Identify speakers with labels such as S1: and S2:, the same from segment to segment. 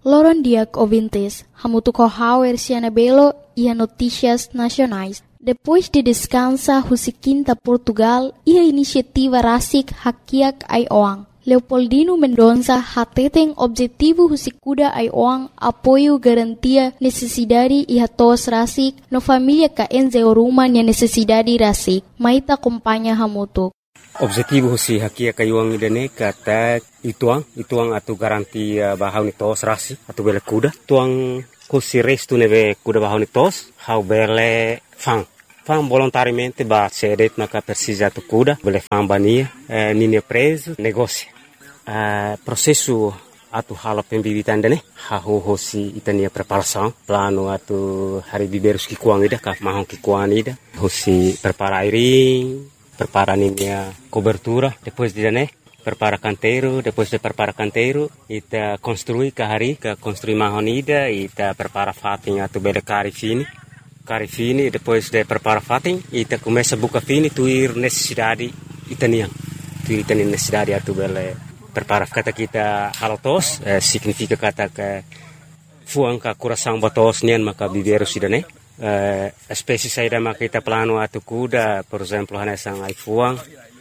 S1: Loron diak ouvintes, hamutu corral Erciana Belo e a notícias nacionais. Depois de descansa Husiquinta Portugal e a iniciativa Rasik Hakiak Aioang. Leopoldino Mendonça hateten objetivo Husikuda Aioang apoio garantia necessidade e hatos Rasik no família ka enzeoruma nia necessidade Rasik. Maita acompanha hamutu.
S2: Objetivo si hakia kayuang idane kata ituang atu garantia bahau ni tos rasi atu bele kuda tuang kusi restu nebe kuda bahau ni tos hau bele fang volontariamente ba cedet naka persija tu kuda bele fang bania nini preso negócio processo atu hala pembibitan dane hau hosi itania preparação plano atu hari biberus ki kuang ida ka mahong ki kuang ida hosi prepara airing prepara a cobertura, depois de prepara canteiro, depois de prepara canteiro, ita construi construi mahonida, ita prepara fatin atu bele cari fini, depois de prepara fatin, ita começa buka fini tuir necessidade itanian, necessidade atu bele prepara kata kita halotos, significa kata que fuang ka coração batos nian maka biberu sidane. Espécie saída maka kita plano atu kuda, por exemplo, hanesang ai fuang,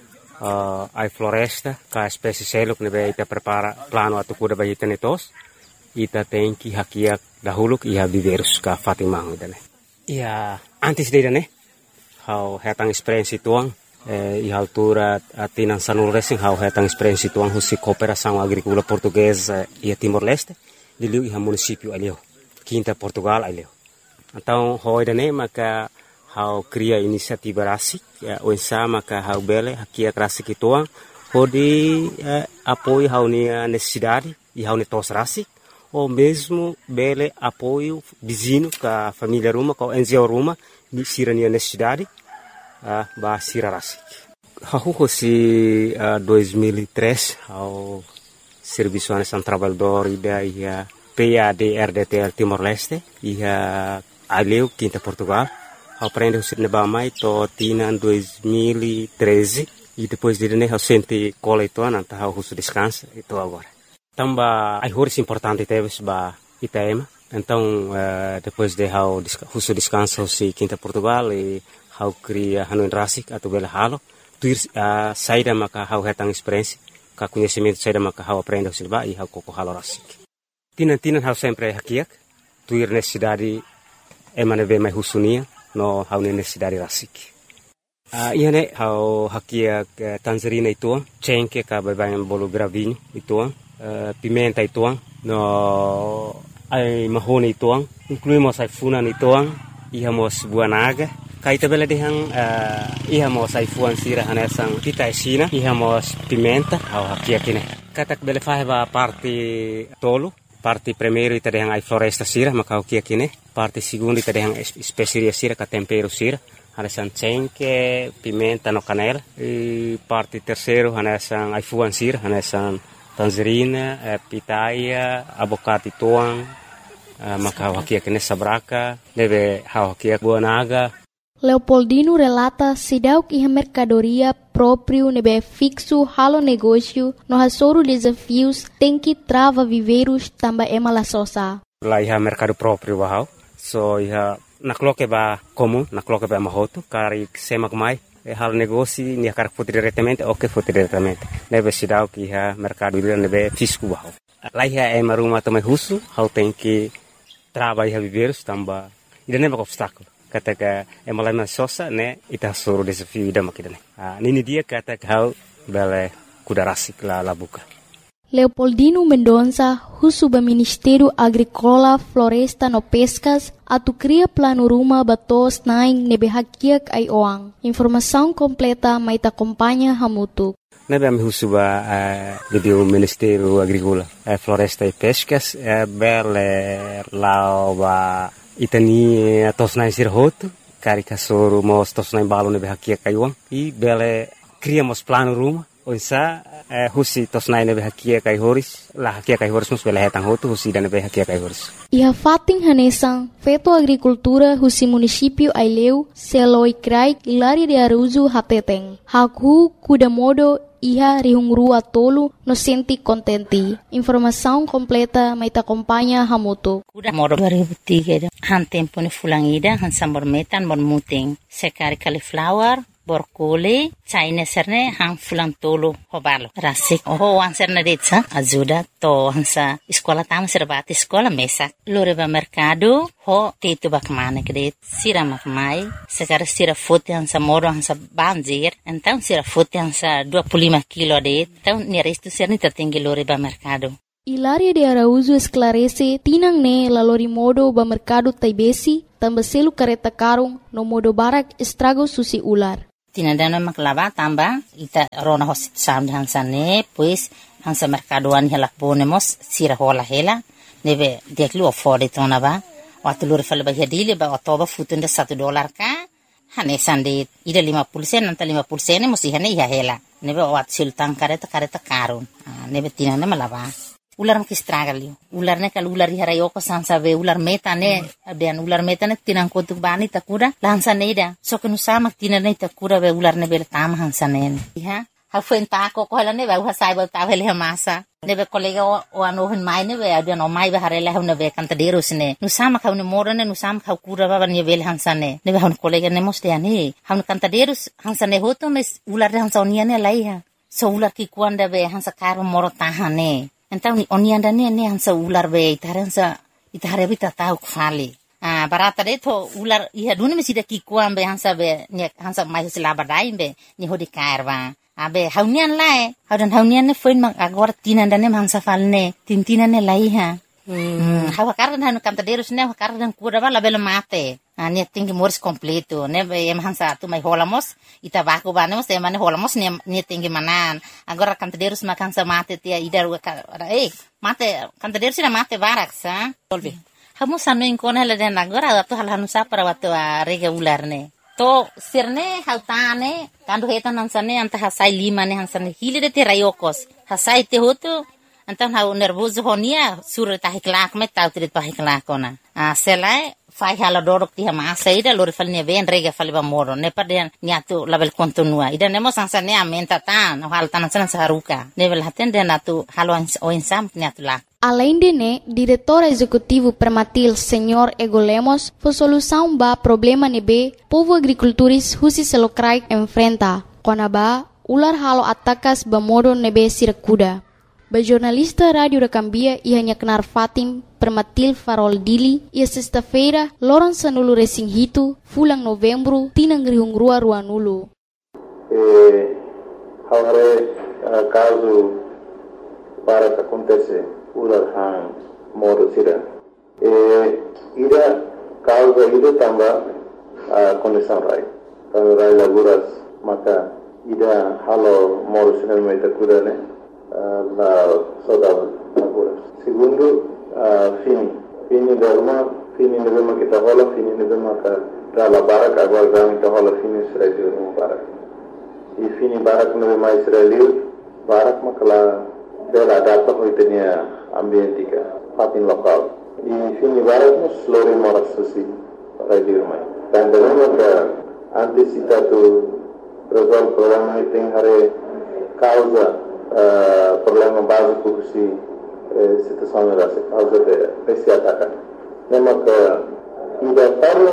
S2: ai floresta, ka espécie seluk nebe ita prepara plano atu kuda bagi tenetos, ita tenki hakiak dahulu iha biberus ka fatimang idane. Ia antes de idane, hau hetang experiência tuang, iha altura atinan sanul racing hau hetang experiência tuang husi cooperação agrícola portuguesa ia Timor-Leste, diliu iha município alio, Quinta Portugal alio. Então, hoidane maka hau cria inisiativa rasik, oensa maka hau bele hakia rasik ituang, hodi apoio hau nia necessidade e hau tos rasik, ou mesmo bele apoio vizinho ka família ruma, ka enzio ruma, ni sira nia necessidade, ba sira rasik. Hau hosi 2003 hau serviço anesan trabalhador ida ia PAD-RDTL Timor-Leste, ia aleu Quinta Portugal, aprende o Sirnebamai to tina 2013 e depois de né eu senti cola e toa nanta eu russo descansa e tô agora. Tamba ai horas importante teve ba Itaema, então depois de eu russo descansa o Quinta Portugal e eu cria hanuin rasik atau bela halo, tuir saída maka eu hetang experiência, ka conhecimento saída maka eu aprende o silba e eu koko halo rasik. Tina eu sempre hakiak, tuir necessidade emane be mai husunia no hau necessidade rasik. Iane hau hakia tangerina ituang, cengke ka babayan bolo gravinho ituang, pimenta ituang, no ai mahone ituang, incluímos ai funan ituang, ihamos buanaga, kaita bela dehang ihamos ai fuan sira hanesang kita esina, ihamos pimenta hau hakia kine. Katak bele faheba parte tolo, parte primeiro ita dehang ai floresta sira maka hakia kine. Parte segundo ita dehang especiaria sira ka tempero sira, hanesan cengke, pimenta no canela. E parte terceiro hanesan ai fuan sira, hanesan tangerina, pitaia, abocate tuang, maka hakia kine sabraka, deve hakia buanaga.
S1: Leopoldino relata sidauk iha mercadoria próprio nebe fixo halo negócio no hasoro desafios tem que trava viveiros tamba emala sosa.
S2: Lá iha mercado próprio bahau, so iha nakloke ba comum, nakloke ba mahoto, kari semak mai, halo negócio ni kar foto diretamente ou que foto diretamente. Nebe sidauk iha mercado nebe fisco bahau. Lá iha maruma também russo, hau tem que trava iha viveiros tamba, ida nebe obstáculo. Kata ka emalama sosa ne ita soro desafio ida makidane. Nini dia kata kau bele kuda rasik la buka.
S1: Leopoldino Mendonça, husuba Ministério Agrícola, Floresta no Pescas, atu cria plano ruma batos naing nebe hakiak ai oang. Informação completa mai ta acompanha hamutu.
S2: Nebe ami husuba do Ministério Agrícola, Floresta e Pescas, bele lauba itani tosnai sirhoto, karika soro mos tosnai balo nebe hakia kaiuang, e bele criamos plano ruma, onsa husi tosnai nebe hakia kai horis, la hakia kai horis mos bele hetang hoto husi dan nebe hakia kai horis.
S1: Iha fating hanesang, feto agricultura husi município Aileu, Seloi Krai, Ilari de Aruzu Hateteng. Haku kuda modo iha rihungrua tolu no senti contenti. Informação completa mai ta acompanha hamutu.
S3: Udah moro 2003 han tempo ni fulangida han sambor metan mor muting sekari cauliflower borkole China serne han fulang tolo hobalo rasik wan serne detsa ajuda to hansa sekolah tam serbati sekolah mesak loreba mercado ho tetu bakmane kredit sira makmai sekar sira fote hansa moro hansa banjir então sira fote hansa 25 kilo det então ni resto serne tertinggi loreba mercado.
S1: Hilaria de Araújo esclarece tinang ne lalori modo ba mercado taibesi tambah selu kareta karung no modo barak estrago susi ular.
S3: Tinadana maklaba tamba ita rona hosit sam hansa ne pues hansa mercadoan helak bonemos sira hola hela nebe deklu afford tona ba watulur falba hedile ba otoba futunda $1 ka hane sande ida 50 sen anta 50 sen musi hane ya hela nebe wat sultan kareta karun nebe tinana malaba ular makistragali ular ne kal ular harayo ko sansa be ular metane abian ular metane tinang ko bani takura lansa neida so kenu sama tinane takura be ular ne bel tam hansa ne ha ha fuenta ko hala ne ba sai ba ta vele masa ne be kolega o ano hen mai ne be abian o mai ba harela ne be kanta deros ne nu sama ka ne morane nu sama ka kura ba ne bel hansa ne be hon kolega ne moste ani han kanta deros hansa ne hoto mes ular hansa oniane laiha so ular ki kuanda be hansa karo moro tahane. Então ni onianda ne hansa ular be itare bita tau kfali barata de to ular iha dune mesida ki kuambe hansa be ne hansa mai selaba dai be ni hodi karwa abe haunian lae haunian ne foin mak agora tinanda ne hansa falne tintina ne lai ha hawa kardan hanu kantaderos ne kardan kura bala bela mate ne tinggi moris completo ne be hansa tu mai holamos ita baku banemos e mane holamos ne tinggi manan agora kantaderos makansa mate tia idar mate kantaderos na mate barak sa solve hamu sanu inkona la den agora tu hal hanu sa para watu rega ular ne to sirne hautane kandu hetan hansane anta hasai 5 ne hansane hilide te rayokos hasai te hotu antan hau nervoso honia sur ta hiklak met tau trit pa hiklakona selai fai hala dorok ti ma saida lor falne ven rega falba moro ne paden niatu label kontinua ida nemo sansane amenta tan hal tan san saruka level haten den atu halo o insam niatu la.
S1: Além de ne, diretor executivo Permatil Senhor Ego Lemos, foi solução ba problema nebe povo agricultores husi selokrai enfrenta. Konaba ular halo atakas ba modo nebe sirakuda. Ba jornalista Rádio da Cambia ia kenar Fatim Permatil Farol Dili ia sexta-feira loran sanulu resing hitu fulang novembro tinang rihungrua ruanulu.
S4: Haware caso para que acontece ular hang modo sira. Ida causa ida tamba condição rai. Kalau rai laguras maka ida halo modo sira mai takuda ne la soda laguras. Segundo fini derma fini nebema kita hola fini nebema ka dala barak agora gami kita hola fini sira di rumah barak. I fini barak nebema Israel barak makala bela data hoitenia ambientika fatin lokal. I fini barak mus lori moras susi radio rumah. Dan dengan ka antisita tu resolve problema iting hare causa problema básico si situação era causa de esse ataque. Nema ka ida